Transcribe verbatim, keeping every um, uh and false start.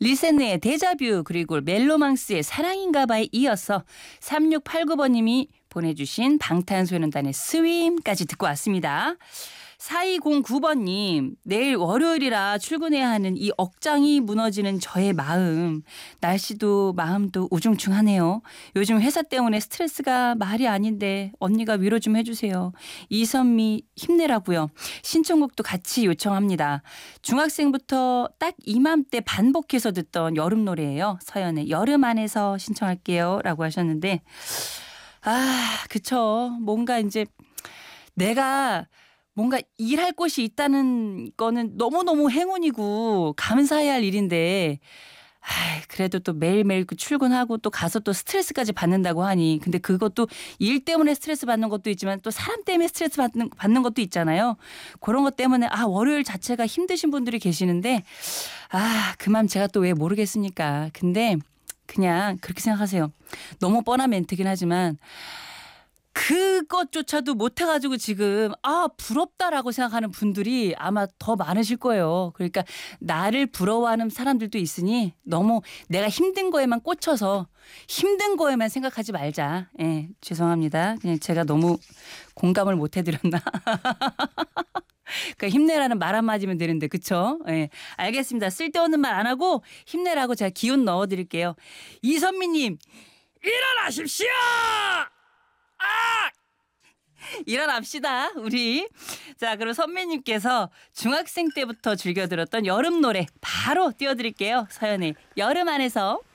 리센의 데자뷰 그리고 멜로망스의 사랑인가봐에 이어서 삼육팔구 번님이 보내주신 방탄소년단의 스윙까지 듣고 왔습니다. 사이공구 번님, 내일 월요일이라 출근해야 하는 이 억장이 무너지는 저의 마음. 날씨도 마음도 우중충하네요. 요즘 회사 때문에 스트레스가 말이 아닌데 언니가 위로 좀 해주세요. 이선미 힘내라고요. 신청곡도 같이 요청합니다. 중학생부터 딱 이맘때 반복해서 듣던 여름 노래예요. 서연의 여름 안에서 신청할게요 라고 하셨는데 아 그쵸. 뭔가 이제 내가 뭔가 일할 곳이 있다는 거는 너무너무 행운이고 감사해야 할 일인데 아, 그래도 또 매일매일 출근하고 또 가서 또 스트레스까지 받는다고 하니 근데 그것도 일 때문에 스트레스 받는 것도 있지만 또 사람 때문에 스트레스 받는, 받는 것도 있잖아요. 그런 것 때문에 아 월요일 자체가 힘드신 분들이 계시는데 아, 그 마음 제가 또 왜 모르겠습니까. 근데 그냥 그렇게 생각하세요. 너무 뻔한 멘트긴 하지만 그것조차도 못해가지고 지금 아 부럽다라고 생각하는 분들이 아마 더 많으실 거예요. 그러니까 나를 부러워하는 사람들도 있으니 너무 내가 힘든 거에만 꽂혀서 힘든 거에만 생각하지 말자. 예, 죄송합니다. 그냥 제가 너무 공감을 못 해드렸나. 그러니까 힘내라는 말 한마디면 되는데 그쵸? 예, 알겠습니다. 쓸데없는 말 안 하고 힘내라고 제가 기운 넣어드릴게요. 이선미님 일어나십시오. 아! 일어납시다 우리. 자 그럼 선배님께서 중학생 때부터 즐겨 들었던 여름 노래 바로 띄워드릴게요. 서연의 여름 안에서.